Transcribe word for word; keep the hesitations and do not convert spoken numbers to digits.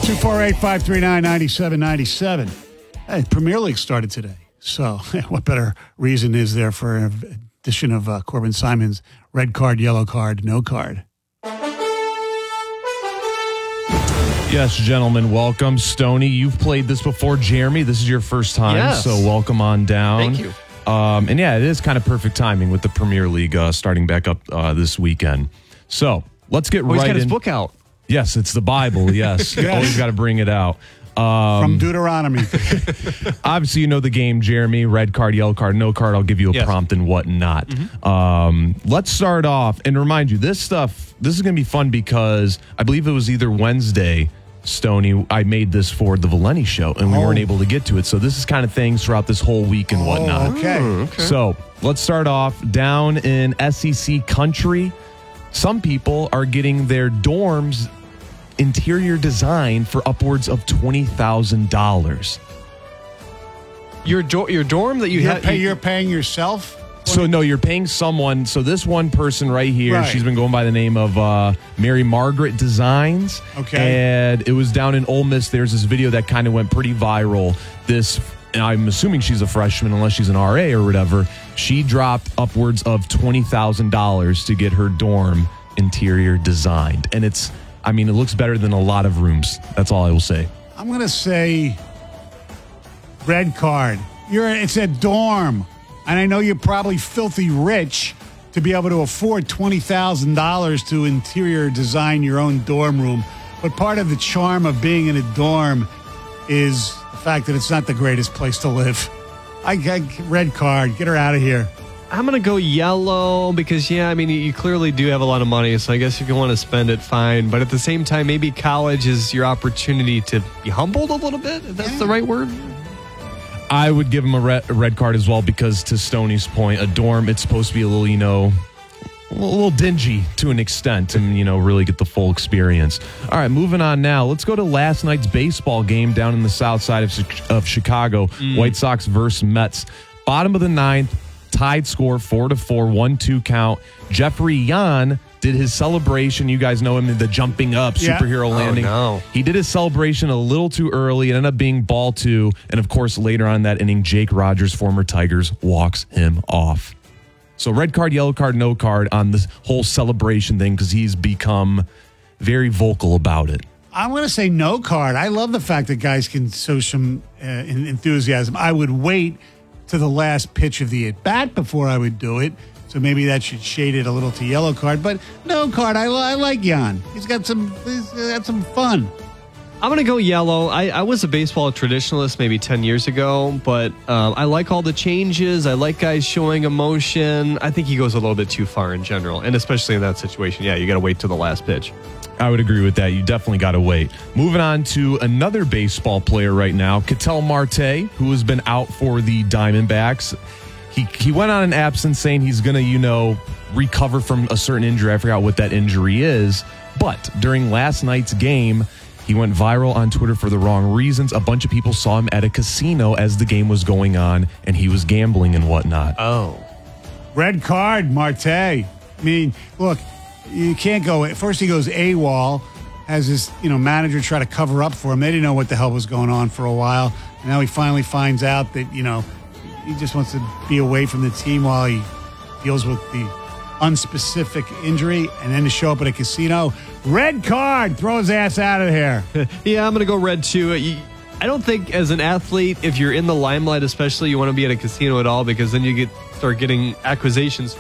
two four eight, five three nine, nine seven nine seven. Hey, Premier League started today. So what better reason is there for an edition of uh, Corbin Simon's red card, yellow card, no card? Yes, gentlemen, welcome. Stoney, you've played this before. Jeremy, this is your first time, yes. So welcome on down. Thank you. Um, and yeah, it is kind of perfect timing with the Premier League uh, starting back up uh, this weekend. So let's get oh, right he's got in. his book out. Yes, it's the Bible, yes. Yes. Always got to bring it out. Um, From Deuteronomy. Obviously, you know the game, Jeremy. Red card, yellow card, no card. I'll give you a Yes. prompt and whatnot. Mm-hmm. Um, let's start off and remind you, this stuff, this is going to be fun because I believe it was either Wednesday, Stoney, I made this for the Valenti show, and we Oh. weren't able to get to it. So this is kind of things throughout this whole week and whatnot. Oh, okay. Hmm, okay. So let's start off down in S E C country. Some people are getting their dorms interior design for upwards of twenty thousand dollars. Your do- your dorm that you You're, had. pay, you're paying yourself? So no, you're paying someone. So this one person right here, Right. she's been going by the name of uh, Mary Margaret Designs. Okay. And it was down in Ole Miss. There's this video that kind of went pretty viral. This, and I'm assuming she's a freshman unless she's an R A or whatever. She dropped upwards of twenty thousand dollars to get her dorm interior designed. And it's, I mean, it looks better than a lot of rooms. That's all I will say. I'm going to say red card. You're It's a dorm. And I know you're probably filthy rich to be able to afford twenty thousand dollars to interior design your own dorm room. But part of the charm of being in a dorm is the fact that it's not the greatest place to live. I, I red card. Get her out of here. I'm going to go yellow because, yeah, I mean, you clearly do have a lot of money. So I guess if you want to spend it, fine. But at the same time, maybe college is your opportunity to be humbled a little bit, if that's Yeah. the right word. I would give him a red, a red card as well because, to Stoney's point, a dorm, it's supposed to be a little, you know, a little dingy to an extent and, you know, really get the full experience. All right, moving on now. Let's go to last night's baseball game down in the south side of, of Chicago. Mm. White Sox versus Mets. Bottom of the ninth, tied score, four to four, one two count. Jeffrey Yan did his celebration. You guys know him, the jumping up, Yeah. superhero landing. no. He did his celebration a little too early. It ended up being ball two. And, of course, later on in that inning, Jake Rogers, former Tigers, walks him off. So red card, yellow card, no card on this whole celebration thing because he's become very vocal about it. I'm going to say no card. I love the fact that guys can show some uh, enthusiasm. I would wait to the last pitch of the at-bat before I would do it. So maybe that should shade it a little to yellow card. But no card. I, I like Jan. He's got some, he's got some fun. I'm going to go yellow. I, I was a baseball traditionalist maybe ten years ago, but um, I like all the changes. I like guys showing emotion. I think he goes a little bit too far in general, and especially in that situation. Yeah, you got to wait till the last pitch. I would agree with that. You definitely got to wait. Moving on to another baseball player right now, Ketel Marte, who has been out for the Diamondbacks. He he went on an absence saying he's going to, you know, recover from a certain injury. I forgot what that injury is. But during last night's game, he went viral on Twitter for the wrong reasons. A bunch of people saw him at a casino as the game was going on, and he was gambling and whatnot. Oh. Red card, Marte. I mean, look, you can't go. First he goes AWOL, has his, you know, manager try to cover up for him. They didn't know what the hell was going on for a while. And now he finally finds out that, you know, he just wants to be away from the team while he deals with the unspecific injury, and then to show up at a casino. Red card, throw his ass out of here. Yeah, I'm going to go red too. You- I don't think as an athlete, if you're in the limelight especially, you want to be at a casino at all because then you get start getting accusations